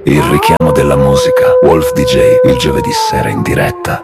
Il richiamo della musica. Wolf DJ, il giovedì sera in diretta.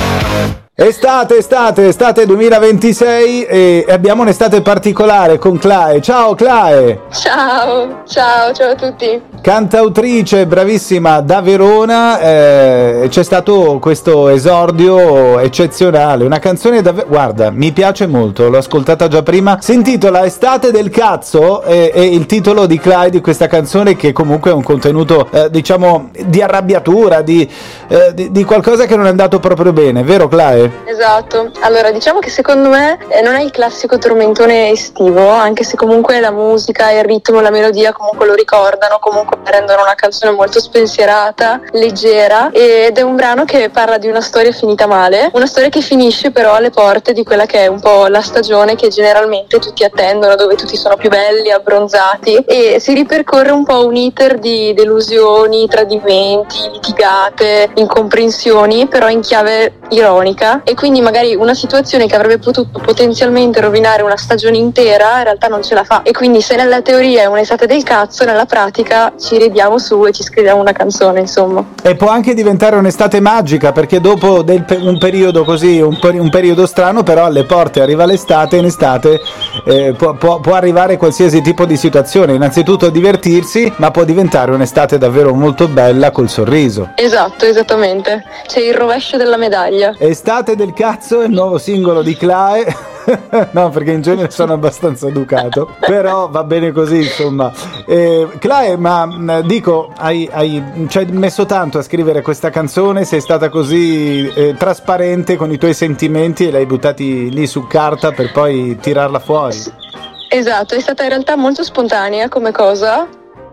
Estate 2026 e abbiamo un'estate particolare con Clae. Ciao Clae! Ciao a tutti. Cantautrice bravissima da Verona, c'è stato questo esordio eccezionale, una canzone guarda, mi piace molto, l'ho ascoltata già prima, si intitola Estate del cazzo e il titolo di Clae di questa canzone, che comunque ha un contenuto diciamo di arrabbiatura, di qualcosa che non è andato proprio bene, vero Clae? Esatto, allora diciamo che secondo me non è il classico tormentone estivo, anche se comunque la musica, il ritmo, la melodia comunque lo ricordano, comunque rendono una canzone molto spensierata, leggera, ed è un brano che parla di una storia finita male, una storia che finisce però alle porte di quella che è un po' la stagione che generalmente tutti attendono, dove tutti sono più belli, abbronzati, e si ripercorre un po' un iter di delusioni, tradimenti, litigate, incomprensioni, però in chiave ironica, e quindi magari una situazione che avrebbe potuto potenzialmente rovinare una stagione intera in realtà non ce la fa, e quindi se nella teoria è un'estate del cazzo, nella pratica ci ridiamo su e ci scriviamo una canzone, insomma. E può anche diventare un'estate magica, perché dopo un periodo così, un periodo strano, però alle porte arriva l'estate, e in estate può arrivare qualsiasi tipo di situazione, innanzitutto divertirsi, ma può diventare un'estate davvero molto bella col sorriso. Esatto, esattamente, c'è il rovescio della medaglia. Estate del cazzo è il nuovo singolo di Clae. No, perché in genere sono abbastanza educato, però va bene così, insomma. Clae, ma dico, ci hai messo tanto a scrivere questa canzone, sei stata così trasparente con i tuoi sentimenti e li hai buttati lì su carta per poi tirarla fuori. Esatto, è stata in realtà molto spontanea come cosa.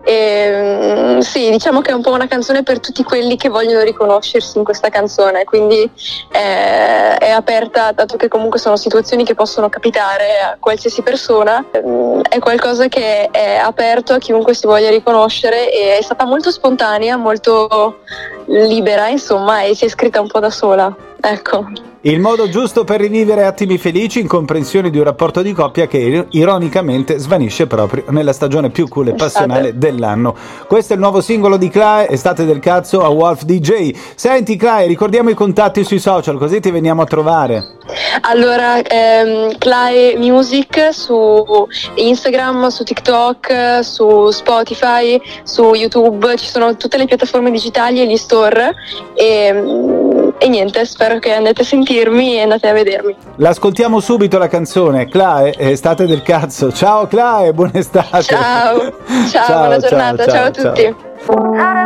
Sì, diciamo che è un po' una canzone per tutti quelli che vogliono riconoscersi in questa canzone, quindi è aperta, dato che comunque sono situazioni che possono capitare a qualsiasi persona, è qualcosa che è aperto a chiunque si voglia riconoscere, e è stata molto spontanea, molto libera, insomma, e si è scritta un po' da sola, ecco. Il modo giusto per rivivere attimi felici, incomprensioni di un rapporto di coppia che ironicamente svanisce proprio nella stagione più cool e passionale dell'anno. Questo è il nuovo singolo di Clae, Estate del cazzo a Wolf DJ. Senti Clae, ricordiamo i contatti sui social, così ti veniamo a trovare. Allora, Clae Music su Instagram, su TikTok, su Spotify, su YouTube, ci sono tutte le piattaforme digitali e gli store, e niente, spero che andate a sentirmi e andate a vedermi. L'ascoltiamo subito la canzone, Clae, Estate del cazzo. Ciao Clae, buona estate. Ciao, buona giornata, ciao a tutti.